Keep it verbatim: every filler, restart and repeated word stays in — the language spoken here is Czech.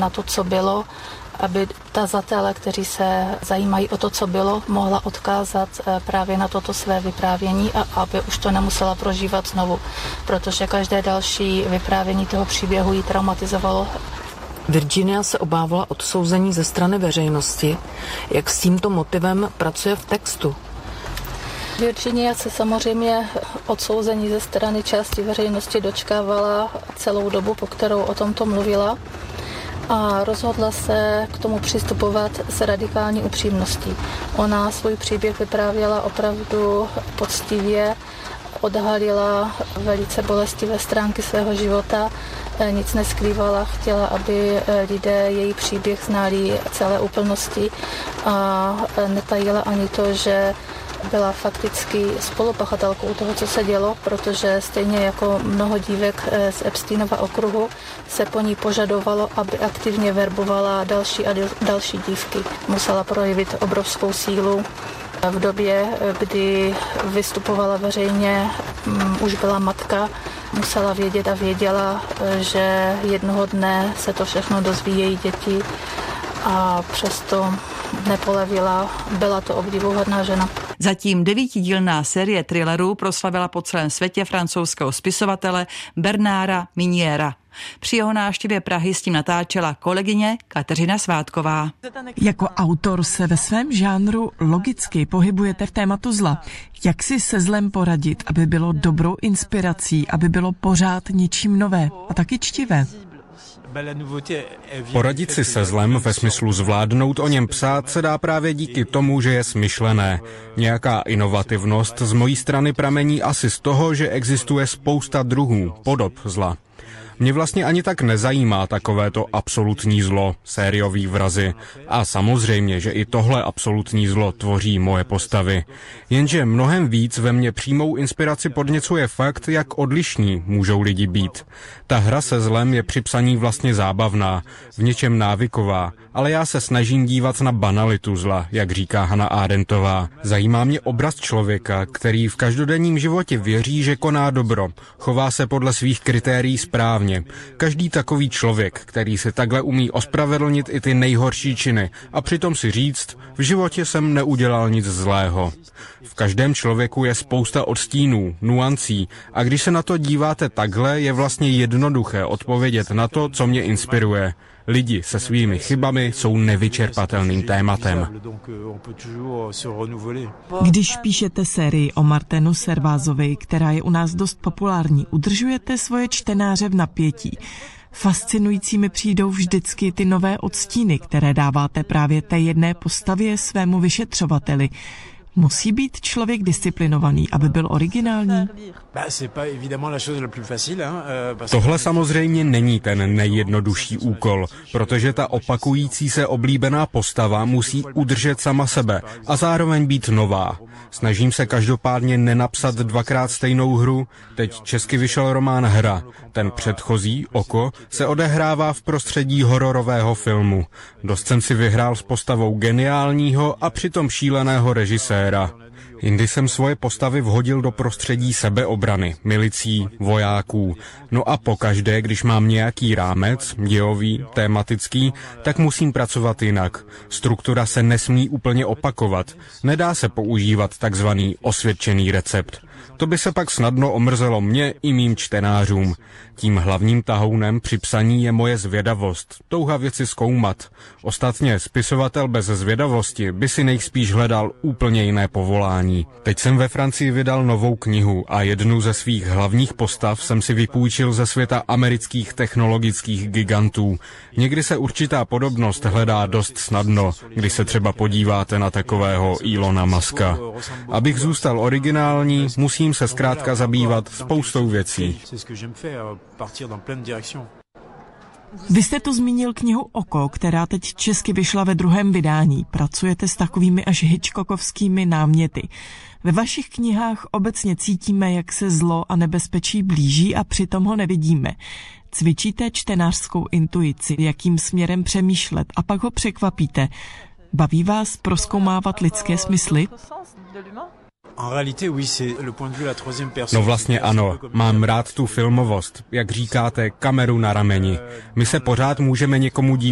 na to, co bylo, aby tazatele, kteří se zajímají o to, co bylo, mohla odkázat právě na toto své vyprávění a aby už to nemusela prožívat znovu, protože každé další vyprávění toho příběhu ji traumatizovalo. Virginia se obávala odsouzení ze strany veřejnosti. Jak s tímto motivem pracuje v textu? Virginia se samozřejmě odsouzení ze strany části veřejnosti dočkávala celou dobu, po kterou o tomto mluvila, a rozhodla se k tomu přistupovat s radikální upřímností. Ona svůj příběh vyprávěla opravdu poctivě, odhalila velice bolestivé stránky svého života, nic neskrývala, chtěla, aby lidé její příběh znali celé úplnosti a netajila ani to, že byla fakticky spolupachatelkou toho, co se dělo, protože stejně jako mnoho dívek z Epsteinova okruhu se po ní požadovalo, aby aktivně verbovala další a další dívky. Musela projevit obrovskou sílu. V době, kdy vystupovala veřejně, už byla matka, musela vědět a věděla, že jednoho dne se to všechno dozví její děti a přesto nepolevila. Byla to obdivuhodná žena. Zatím devítidílná série thrillerů proslavila po celém světě francouzského spisovatele Bernarda Miniera. Při jeho návštěvě Prahy s tím natáčela kolegyně Kateřina Svátková. Jako autor se ve svém žánru logicky pohybujete v tématu zla. Jak si se zlem poradit, aby bylo dobrou inspirací, aby bylo pořád něčím nové a taky čtivé? Poradit si se zlem ve smyslu zvládnout o něm psát se dá právě díky tomu, že je smyšlené. Nějaká inovativnost z mojí strany pramení asi z toho, že existuje spousta druhů, podob zla. Mě vlastně ani tak nezajímá takovéto absolutní zlo, sériový vrazy. A samozřejmě, že i tohle absolutní zlo tvoří moje postavy. Jenže mnohem víc ve mně přímou inspiraci podněcuje fakt, jak odlišní můžou lidi být. Ta hra se zlem je při psaní vlastně zábavná, v něčem návyková, ale já se snažím dívat na banalitu zla, jak říká Hannah Arendtová. Zajímá mě obraz člověka, který v každodenním životě věří, že koná dobro, chová se podle svých kritérií správně. Každý takový člověk, který si takhle umí ospravedlnit i ty nejhorší činy a přitom si říct, v životě jsem neudělal nic zlého. V každém člověku je spousta odstínů, nuancí a když se na to díváte takhle, je vlastně jednoduché odpovědět na to, co mě inspiruje. Lidi se svými chybami jsou nevyčerpatelným tématem. Když píšete sérii o Martinu Servázovi, která je u nás dost populární, udržujete svoje čtenáře v napětí. Fascinující mi přijdou vždycky ty nové odstíny, které dáváte právě té jedné postavě, svému vyšetřovateli. Musí být člověk disciplinovaný, aby byl originální? Tohle samozřejmě není ten nejjednodušší úkol, protože ta opakující se oblíbená postava musí udržet sama sebe a zároveň být nová. Snažím se každopádně nenapsat dvakrát stejnou hru. Teď česky vyšel román Hra. Ten předchozí, Oko, se odehrává v prostředí hororového filmu. Dost jsem si vyhrál s postavou geniálního a přitom šíleného režiséra. Jindy jsem svoje postavy vhodil do prostředí sebeobrany, milicí, vojáků. No a pokaždé, když mám nějaký rámec, dějový, tématický, tak musím pracovat jinak. Struktura se nesmí úplně opakovat. Nedá se používat takzvaný osvědčený recept. To by se pak snadno omrzelo mně i mým čtenářům. Tím hlavním tahounem při psaní je moje zvědavost, touha věci zkoumat. Ostatně spisovatel bez zvědavosti by si nejspíš hledal úplně jiné povolání. Teď jsem ve Francii vydal novou knihu a jednu ze svých hlavních postav jsem si vypůjčil ze světa amerických technologických gigantů. Někdy se určitá podobnost hledá dost snadno, když se třeba podíváte na takového Elona Muska. Abych zůstal originální, musím se zkrátka zabývat spoustou věcí. Vy jste tu zmínil knihu Oko, která teď česky vyšla ve druhém vydání. Pracujete s takovými až hitchcockovskými náměty. Ve vašich knihách obecně cítíme, jak se zlo a nebezpečí blíží a přitom ho nevidíme. Cvičíte čtenářskou intuici, jakým směrem přemýšlet a pak ho překvapíte. Baví vás prozkoumávat lidské smysly? No vlastně ano, mám rád tu filmovost, jak říkáte, kameru na rameni. My se pořád můžeme někomu dívat